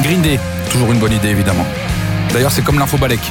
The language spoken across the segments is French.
Green Day, toujours une bonne idée évidemment. D'ailleurs c'est comme l'info Balek.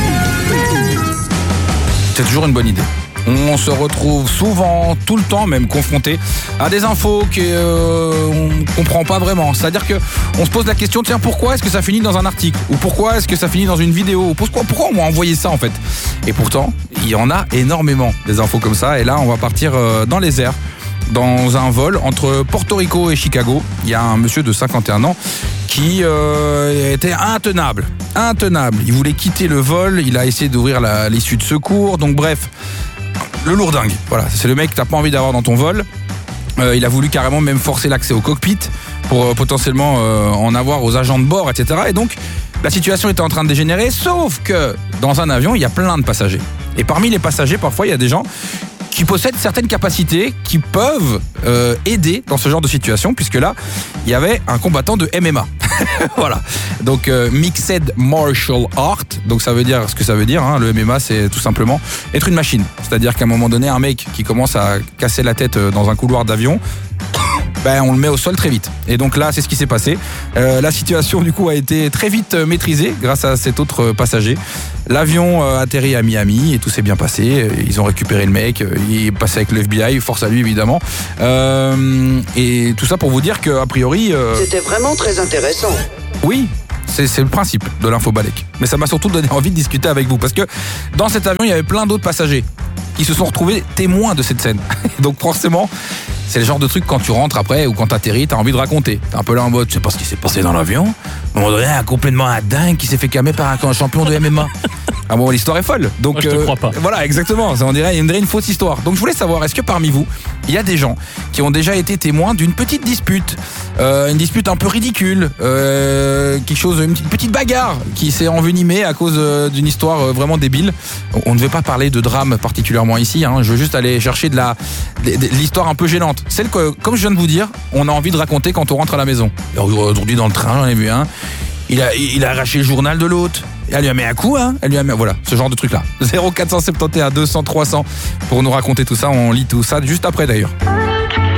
C'est toujours une bonne idée. On se retrouve souvent, tout le temps même, confronté à des infos qu'on ne comprend pas vraiment. C'est-à-dire qu'on se pose la question, tiens, pourquoi est-ce que ça finit dans un article ? Ou pourquoi est-ce que ça finit dans une vidéo ? Ou pourquoi on m'a envoyé ça en fait ? Et pourtant, il y en a énormément des infos comme ça. Et là, on va partir dans les airs, dans un vol entre Porto Rico et Chicago. Il y a un monsieur de 51 ans qui était intenable. Il voulait quitter le vol, il a essayé d'ouvrir l'issue de secours. Donc bref, le lourdingue, voilà, c'est le mec que t'as pas envie d'avoir dans ton vol. Il a voulu carrément même forcer l'accès au cockpit pour potentiellement en avoir aux agents de bord, etc. Et donc, la situation était en train de dégénérer, sauf que dans un avion, il y a plein de passagers. Et parmi les passagers, parfois, il y a des gens qui possèdent certaines capacités qui peuvent aider dans ce genre de situation, puisque là, il y avait un combattant de MMA. Voilà. Donc, Mixed Martial Art. Donc, ça veut dire ce que ça veut dire. Hein. Le MMA, c'est tout simplement être une machine. C'est-à-dire qu'à un moment donné, un mec qui commence à casser la tête dans un couloir d'avion, on le met au sol très vite. Et donc là, c'est ce qui s'est passé. La situation, du coup, a été très vite maîtrisée grâce à cet autre passager. L'avion a atterri à Miami et tout s'est bien passé. Ils ont récupéré le mec. Il est passé avec le FBI. Force à lui, évidemment. Et tout ça pour vous dire qu'a priori... C'était vraiment très intéressant. Oui, c'est le principe de l'info Balek. Mais ça m'a surtout donné envie de discuter avec vous. Parce que dans cet avion, il y avait plein d'autres passagers qui se sont retrouvés témoins de cette scène. Donc forcément... c'est le genre de truc quand tu rentres après ou quand t'atterris, t'as envie de raconter. T'es un peu là en mode, je sais pas ce qui s'est passé dans l'avion. À un moment donné, complètement un dingue qui s'est fait calmer par un champion de MMA. Ah bon, l'histoire est folle. Donc, moi, je te crois pas. Voilà, exactement. On dirait une fausse histoire. Donc je voulais savoir, est-ce que parmi vous, il y a des gens qui ont déjà été témoins d'une petite dispute, une dispute un peu ridicule, quelque chose, une petite bagarre qui s'est envenimée à cause d'une histoire vraiment débile. On ne veut pas parler de drame particulièrement ici. Hein. Je veux juste aller chercher de l'histoire un peu gênante. Celle que, comme je viens de vous dire, on a envie de raconter quand on rentre à la maison. Aujourd'hui dans le train, j'en ai vu un. Il a arraché le journal de l'autre. Elle lui a mis un coup, hein. Voilà, ce genre de truc là. 0471 200 300 pour nous raconter tout ça. On lit tout ça juste après d'ailleurs.